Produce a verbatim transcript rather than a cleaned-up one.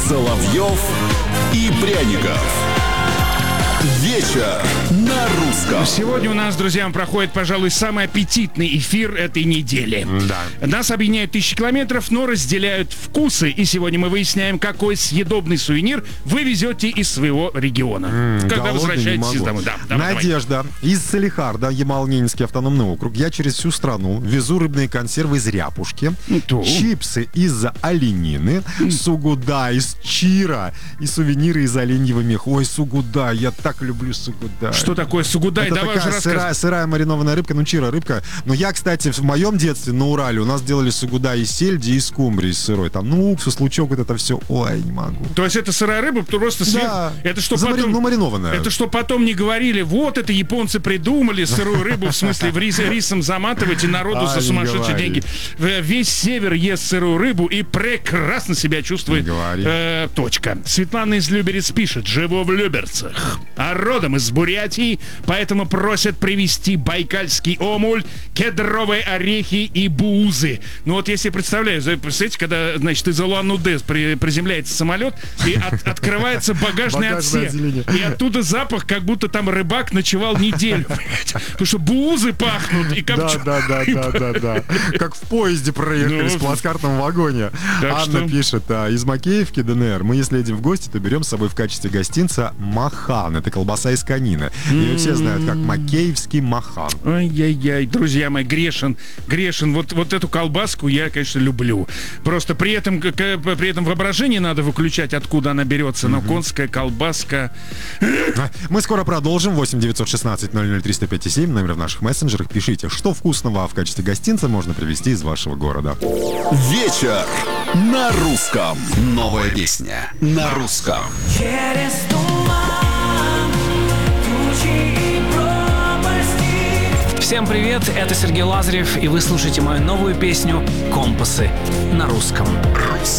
Соловьев и Пряников. Вечер на русском. Сегодня у нас, друзья, проходит, пожалуй, самый аппетитный эфир этой недели. Да. Нас объединяют тысячи километров, но разделяют вкусы. И сегодня мы выясняем, какой съедобный сувенир вы везете из своего региона. М, Когда голодный возвращаетесь не из могу. дома. Да, давай, Надежда из Салихарда, Ямало-Ненецкий автономный округ. Я через всю страну везу рыбные консервы из ряпушки, То. чипсы из оленины, сугуда из чира и сувениры из оленьего меха. Ой, сугуда, я так люблю сугуда. Что такое сугудай? Это Давай уже такая рассказывай. сырая, сырая маринованная рыбка, ну чира рыбка. Но я, кстати, в моем детстве на Урале у нас делали сугуда из сельди и скумбрии сырой. Там, ну, уксус, лучок, вот это все. Ой, не могу. То есть это сырая рыба, просто сверху. Да. Это что Замари- потом... ну, маринованная. Это что потом не говорили, вот это японцы придумали сырую рыбу, в смысле в рис, рисом заматывать и народу А, за не сумасшедшие говори. деньги. В- Весь север ест сырую рыбу и прекрасно себя чувствует. Не говори. Э, точка. Светлана из Люберец пишет: живу в Люберцах, а родом из Бурятии, поэтому просят привезти байкальский омуль, кедровые орехи и бузы. Ну вот если представляю, за- представляете, когда, значит, из Улан-Удэ при- приземляется самолет и от- открывается багажный Багажное отсек, отделение. и оттуда запах, как будто там рыбак ночевал неделю. понимаете? Потому что бузы пахнут и Да, копченые. да, да, да, да, да. Как в поезде проехали Ну, в плацкартном вагоне. так Анна что- пишет: а, из Макеевки, ДНР, мы, если едем в гости, то берем с собой в качестве гостинца махан. Это колбаса из конины. Ее все знают как макеевский махан. Ай-яй-яй, друзья мои, грешен, грешен. Вот, вот эту колбаску я, конечно, люблю. Просто при этом, к- к- при этом воображение надо выключать, откуда она берется. Но конская колбаска... Мы скоро продолжим. восемь девятьсот шестнадцать ноль ноль триста пять семь, номер в наших мессенджерах. Пишите, что вкусного в качестве гостинца можно привезти из вашего города. Вечер на русском. Новая песня на русском. Через туман, тучи и пропасти. Всем привет, это Сергей Лазарев, и вы слушаете мою новую песню «Компасы» на русском.